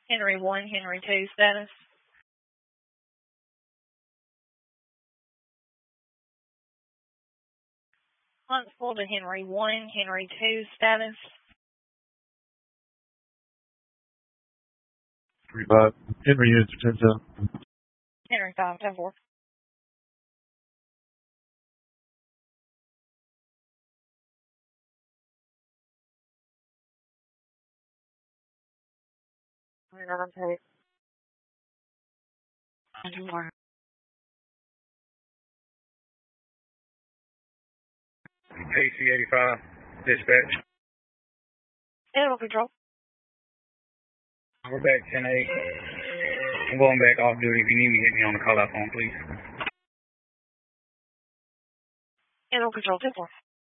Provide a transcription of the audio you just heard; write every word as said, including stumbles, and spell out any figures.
Henry one, Henry two status. Huntsville to Henry one, Henry two status. Henry five, Henry units to ten seven. Henry five, ten four. Okay. A C eighty-five, dispatch. Animal control. We're back ten eight. I'm going back off duty. If you need me, hit me on the call out phone, please. Animal control, ten four.